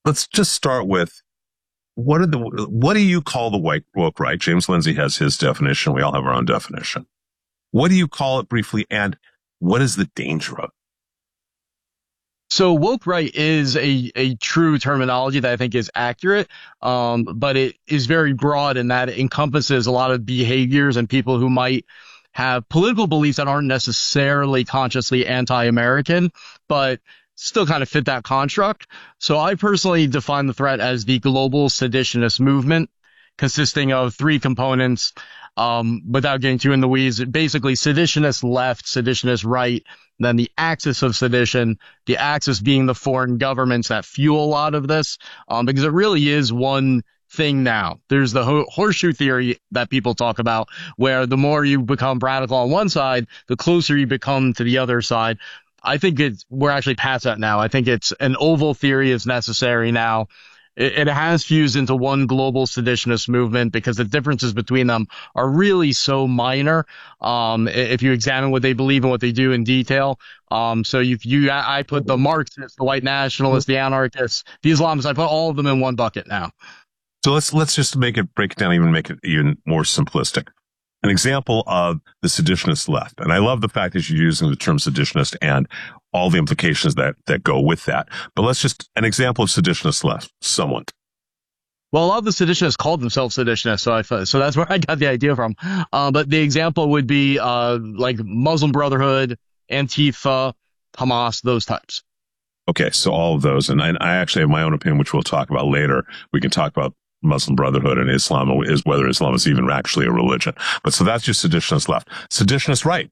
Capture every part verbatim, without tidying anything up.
let's just start with what are the what do you call the white woke right? James Lindsay has his definition. We all have our own definition. What do you call it briefly, and what is the danger of it? So woke right is a, a true terminology that I think is accurate, um, but it is very broad in that it encompasses a lot of behaviors and people who might have political beliefs that aren't necessarily consciously anti-American, but still kind of fit that construct. So I personally define the threat as the global seditionist movement, consisting of three components. Um, without getting too in the weeds, basically seditionist left, seditionist right, then the axis of sedition, the axis being the foreign governments that fuel a lot of this, um, because it really is one thing now. There's the ho- horseshoe theory that people talk about, where the more you become radical on one side, the closer you become to the other side. I think it's, we're actually past that now. I think it's an oval theory is necessary now. It, it has fused into one global seditionist movement because the differences between them are really so minor. Um, if you examine what they believe and what they do in detail. Um, so you, you, I put the Marxists, the white nationalists, the anarchists, the Islamists, I put all of them in one bucket now. So let's, let's just make it, break it down, even make it even more simplistic. An example of the seditionist left. And I love the fact that you're using the term seditionist and all the implications that, that go with that. But let's just, an example of seditionist left, someone. Well, a lot of the seditionists called themselves seditionists, so I, so that's where I got the idea from. Uh, but the example would be, uh, like Muslim Brotherhood, Antifa, Hamas, those types. Okay. So all of those. And I, I actually have my own opinion, which we'll talk about later. We can talk about Muslim Brotherhood and Islam is whether Islam is even actually a religion. But so that's just seditionist left. Seditionist right.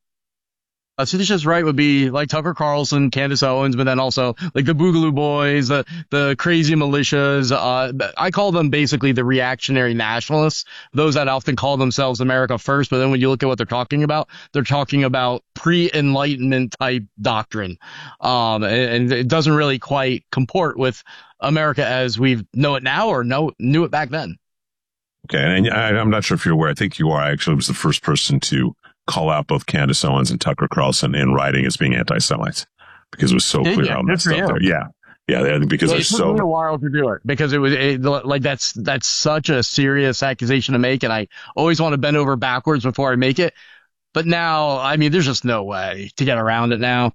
Uh, seditionist right would be like Tucker Carlson, Candace Owens, but then also like the Boogaloo Boys, the, the crazy militias. Uh, I call them basically the reactionary nationalists, those that often call themselves America first. But then when you look at what they're talking about, they're talking about pre-enlightenment type doctrine. Um, and, and it doesn't really quite comport with America as we know it now or know, knew it back then. Okay. And I, I'm not sure if you're aware. I think you are. I actually was the first person to call out both Candace Owens and Tucker Carlson in writing as being anti-Semites because it was so Did clear you? how Good messed for up you. there. Yeah. Yeah. Because Yeah, they're it took so. me a while to do it because it was it, like that's that's such a serious accusation to make, and I always want to bend over backwards before I make it. But now, I mean, there's just no way to get around it now.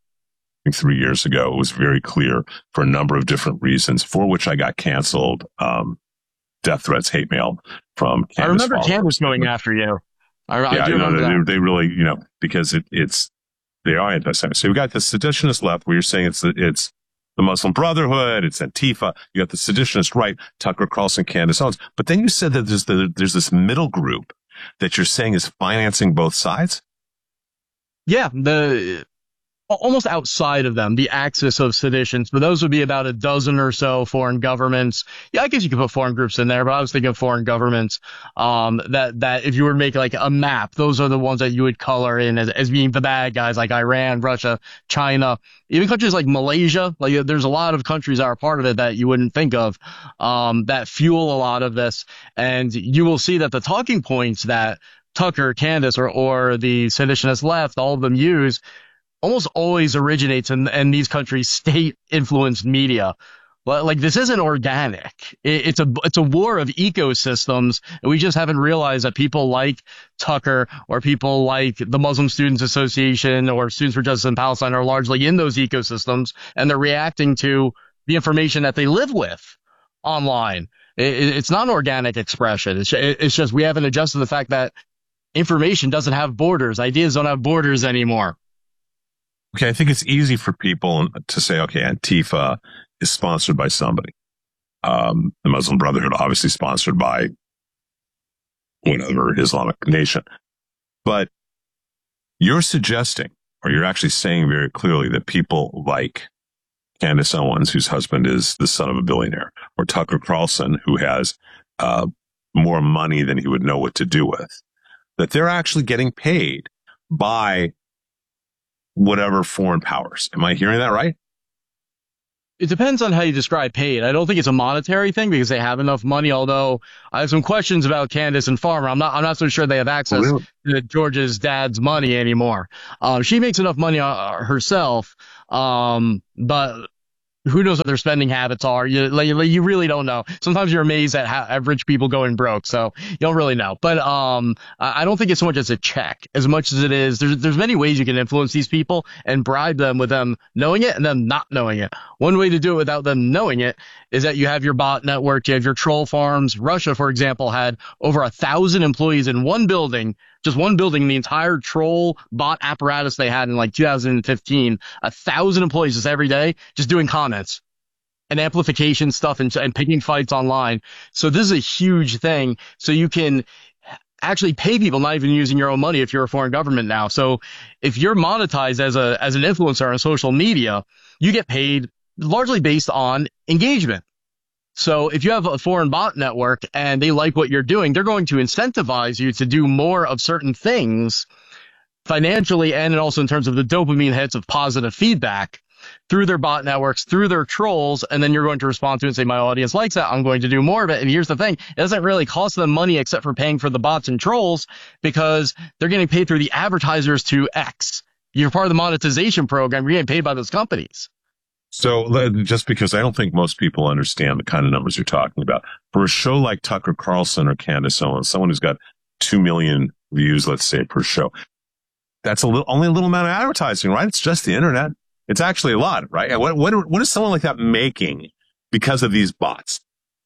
Three years ago, it was very clear for a number of different reasons for which I got canceled. Um, death threats, hate mail from Candace. I remember followers. Candace going after you. I, yeah, I do you know, remember they, that. they really, you know, because it, it's, they are anti-Semitic. So you got the seditionist left where you're saying it's, it's the Muslim Brotherhood, it's Antifa. You got the seditionist right, Tucker Carlson, Candace Owens. But then you said that there's the, there's this middle group that you're saying is financing both sides. Yeah, the almost outside of them, the axis of seditions, but those would be about a dozen or so foreign governments. Yeah, I guess you could put foreign groups in there, but I was thinking of foreign governments. Um, that, that if you were to make like a map, those are the ones that you would color in as, as being the bad guys, like Iran, Russia, China, even countries like Malaysia. Like there's a lot of countries that are part of it that you wouldn't think of, um, that fuel a lot of this. And you will see that the talking points that Tucker, Candace, or, or the seditionist left, all of them use, almost always originates in, in these countries' state-influenced media. Like, this isn't organic. It, it's a it's a war of ecosystems, and we just haven't realized that people like Tucker or people like the Muslim Students Association or Students for Justice in Palestine are largely in those ecosystems, and they're reacting to the information that they live with online. It, it's not an organic expression. It's, it's just we haven't adjusted to the fact that information doesn't have borders. Ideas don't have borders anymore. Okay, I think it's easy for people to say, okay, Antifa is sponsored by somebody. Um, the Muslim Brotherhood, obviously sponsored by whatever Islamic nation. But you're suggesting, or you're actually saying very clearly that people like Candace Owens, whose husband is the son of a billionaire, or Tucker Carlson, who has uh, more money than he would know what to do with, that they're actually getting paid by whatever foreign powers. Am I hearing that right? It depends on how you describe paid. I don't think it's a monetary thing because they have enough money, although I have some questions about Candace and Farmer. I'm not I'm not so sure they have access Really? to George's dad's money anymore. Um, she makes enough money uh, herself, um, but who knows what their spending habits are? You like, you really don't know. Sometimes you're amazed at how at rich people going broke, so you don't really know. But um, I don't think it's so much as a check, as much as it is. There's there's many ways you can influence these people and bribe them with them knowing it and them not knowing it. One way to do it without them knowing it is that you have your bot network, you have your troll farms. Russia, for example, had over a thousand employees in one building. Just one building, the entire troll bot apparatus they had in like two thousand fifteen, a thousand employees just every day, just doing comments and amplification stuff and, and picking fights online. So this is a huge thing. So you can actually pay people, not even using your own money, if you're a foreign government now. So if you're monetized as a as an influencer on social media, you get paid largely based on engagement. So if you have a foreign bot network and they like what you're doing, they're going to incentivize you to do more of certain things financially and also in terms of the dopamine hits of positive feedback through their bot networks, through their trolls. And then you're going to respond to it and say, my audience likes that. I'm going to do more of it. And here's the thing. It doesn't really cost them money except for paying for the bots and trolls because they're getting paid through the advertisers to X. You're part of the monetization program. You're getting paid by those companies. So just because I don't think most people understand the kind of numbers you're talking about, for a show like Tucker Carlson or Candace Owens, someone who's got two million views, let's say, per show, that's a little, only a little amount of advertising, right? It's just the internet. It's actually a lot, right? What, what, what is someone like that making because of these bots?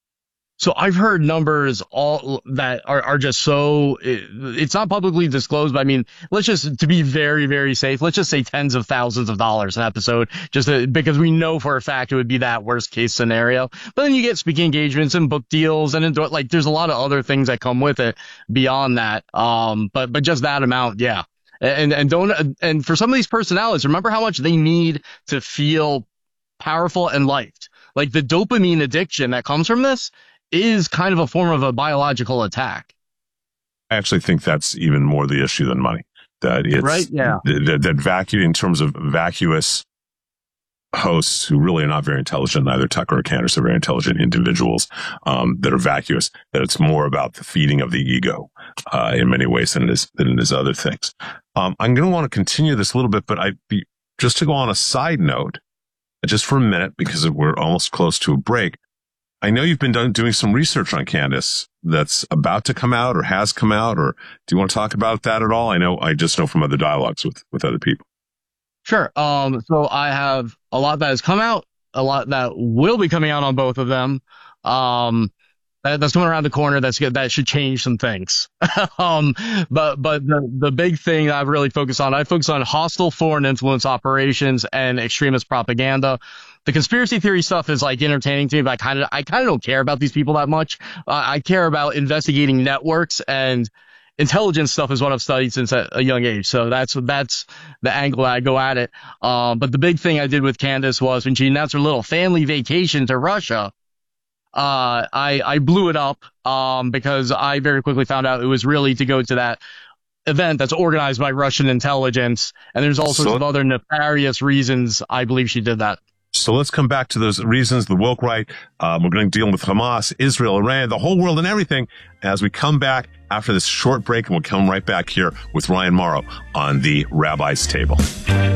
So I've heard numbers all that are, are just so, it's not publicly disclosed, but I mean, let's just, to be very, very safe, let's just say tens of thousands of dollars an episode, just to, because we know for a fact it would be that worst case scenario. But then you get speaking engagements and book deals and like, there's a lot of other things that come with it beyond that. Um, but, but just that amount, yeah. And, and don't, and for some of these personalities, remember how much they need to feel powerful and liked. Like the dopamine addiction that comes from this is kind of a form of a biological attack. I actually think that's even more the issue than money. That it's right, yeah. That, that vacuum in terms of vacuous hosts who really are not very intelligent. Neither Tucker or Candace are very intelligent individuals um, that are vacuous. That it's more about the feeding of the ego uh, in many ways than it is than it is other things. Um, I'm going to want to continue this a little bit, but I be, just to go on a side note, just for a minute because we're almost close to a break. I know you've been done, doing some research on Candace that's about to come out or has come out, or do you want to talk about that at all? I know, I just know from other dialogues with, with other people. Sure. Um, so I have a lot that has come out, a lot that will be coming out on both of them. Um, that, that's coming around the corner. That's good. That should change some things. um, but, but the, the big thing that I've really focused on, I focus on hostile foreign influence operations and extremist propaganda. The conspiracy theory stuff is like entertaining to me, but I kind of, I kind of don't care about these people that much. Uh, I care about investigating networks, and intelligence stuff is what I've studied since a, a young age. So that's, that's the angle I go at it. Um, but the big thing I did with Candace was when she announced her little family vacation to Russia, uh, I, I blew it up, um, because I very quickly found out it was really to go to that event that's organized by Russian intelligence. And there's all sorts so- of other nefarious reasons I believe she did that. So let's come back to those reasons, the woke right. Um, we're going to deal with Hamas, Israel, Iran, the whole world and everything as we come back after this short break, and we'll come right back here with Ryan Mauro on the Rabbi's Table.